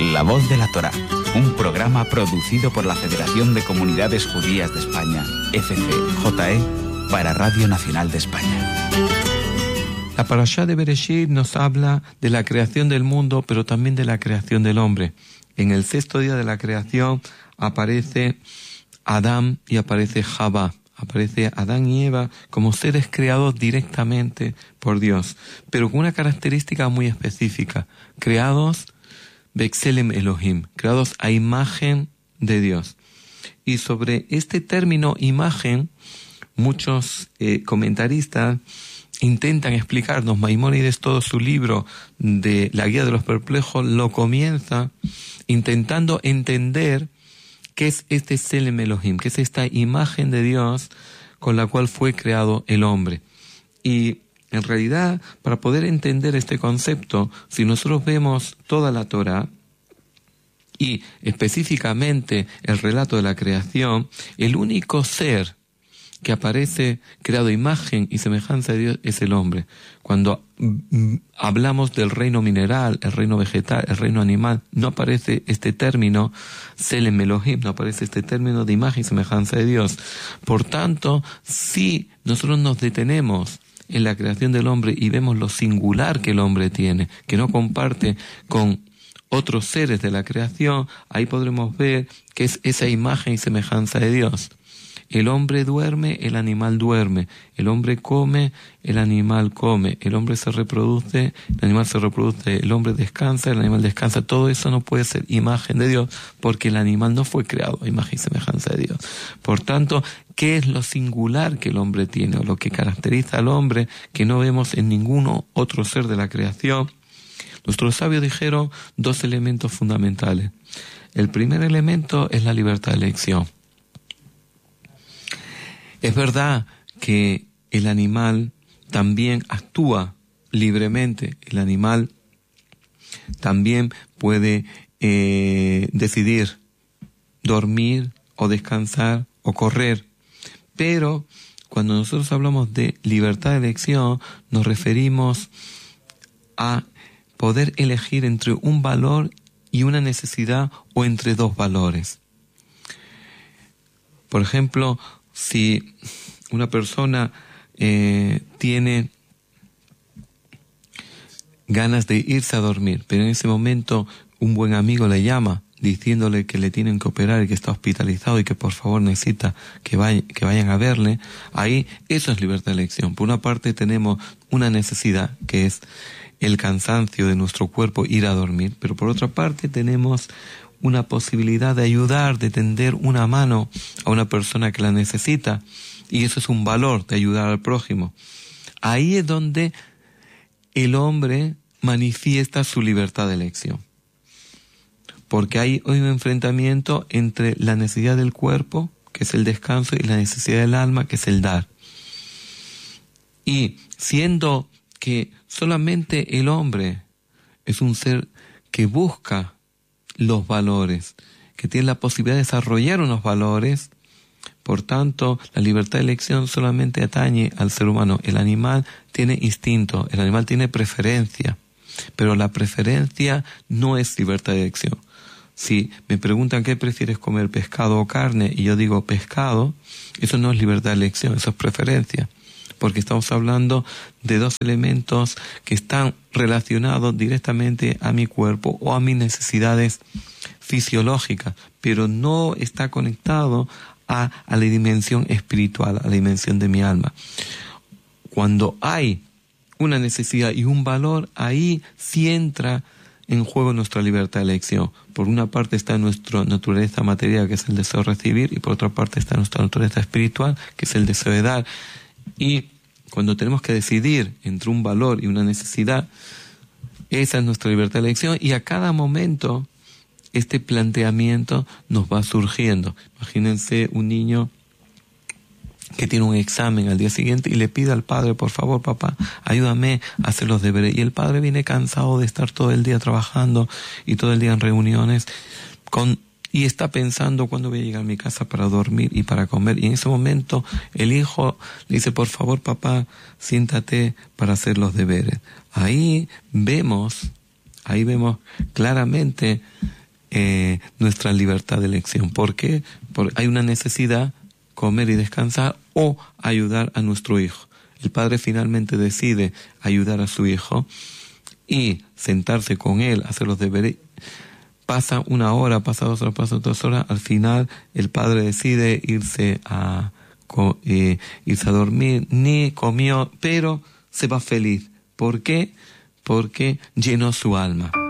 La Voz de la Torá, un programa producido por la Federación de Comunidades Judías de España, FCJE, para Radio Nacional de España. La Parashá de Bereshit nos habla de la creación del mundo, pero también de la creación del hombre. En el sexto día de la creación aparece Adán y aparece Javá. Aparece Adán y Eva como seres creados directamente por Dios, pero con una característica muy específica: creados B'Tselem Elohim, creados a imagen de Dios. Y sobre este término imagen, muchos comentaristas intentan explicarnos. Maimónides, todo su libro de la Guía de los Perplejos, lo comienza intentando entender qué es este Tselem Elohim, qué es esta imagen de Dios con la cual fue creado el hombre. Y en realidad, para poder entender este concepto, si nosotros vemos toda la Torá y específicamente el relato de la creación, el único ser que aparece creado a imagen y semejanza de Dios es el hombre. Cuando hablamos del reino mineral, el reino vegetal, el reino animal, no aparece este término Tselem Elohim, no aparece este término de imagen y semejanza de Dios. Por tanto, si nosotros nos detenemos en la creación del hombre y vemos lo singular que el hombre tiene, que no comparte con otros seres de la creación, ahí podremos ver que es esa imagen y semejanza de Dios. El hombre duerme, el animal duerme. El hombre come, el animal come. El hombre se reproduce, el animal se reproduce. El hombre descansa, el animal descansa. Todo eso no puede ser imagen de Dios, porque el animal no fue creado a imagen y semejanza de Dios. Por tanto, ¿qué es lo singular que el hombre tiene, o lo que caracteriza al hombre que no vemos en ningún otro ser de la creación? Nuestros sabios dijeron dos elementos fundamentales. El primer elemento es la libertad de elección. Es verdad que el animal también actúa libremente. El animal también puede decidir dormir o descansar o correr. Pero cuando nosotros hablamos de libertad de elección, nos referimos a poder elegir entre un valor y una necesidad, o entre dos valores. Por ejemplo, si una persona tiene ganas de irse a dormir, pero en ese momento un buen amigo le llama diciéndole que le tienen que operar y que está hospitalizado y que por favor necesita que vayan a verle, ahí eso es libertad de elección. Por una parte tenemos una necesidad, que es el cansancio de nuestro cuerpo, ir a dormir, pero por otra parte tenemos una posibilidad de ayudar, de tender una mano a una persona que la necesita, y eso es un valor, de ayudar al prójimo. Ahí es donde el hombre manifiesta su libertad de elección, porque hay un enfrentamiento entre la necesidad del cuerpo, que es el descanso, y la necesidad del alma, que es el dar. Y siendo que solamente el hombre es un ser que busca los valores, que tiene la posibilidad de desarrollar unos valores, por tanto, la libertad de elección solamente atañe al ser humano. El animal tiene instinto, el animal tiene preferencia, pero la preferencia no es libertad de elección. Si me preguntan qué prefieres comer, pescado o carne, y yo digo pescado, eso no es libertad de elección, eso es preferencia, porque estamos hablando de dos elementos que están relacionados directamente a mi cuerpo o a mis necesidades fisiológicas, pero no está conectado a la dimensión espiritual, a la dimensión de mi alma. Cuando hay una necesidad y un valor, ahí sí entra en juego nuestra libertad de elección. Por una parte está nuestra naturaleza material, que es el deseo de recibir, y por otra parte está nuestra naturaleza espiritual, que es el deseo de dar. Y cuando tenemos que decidir entre un valor y una necesidad, esa es nuestra libertad de elección, y a cada momento este planteamiento nos va surgiendo. Imagínense un niño que tiene un examen al día siguiente y le pide al padre: por favor, papá, ayúdame a hacer los deberes. Y el padre viene cansado de estar todo el día trabajando y todo el día en reuniones, y está pensando cuándo voy a llegar a mi casa para dormir y para comer. Y en ese momento el hijo le dice: por favor, papá, siéntate para hacer los deberes. Ahí vemos Ahí vemos claramente nuestra libertad de elección. ¿Por qué? Porque hay una necesidad, comer y descansar, o ayudar a nuestro hijo. El padre finalmente decide ayudar a su hijo y sentarse con él, hacer los deberes. Pasa una hora, pasa 2 horas, pasa 3 horas. Al final el padre decide irse a dormir. Ni comió, pero se va feliz. ¿Por qué? Porque llenó su alma.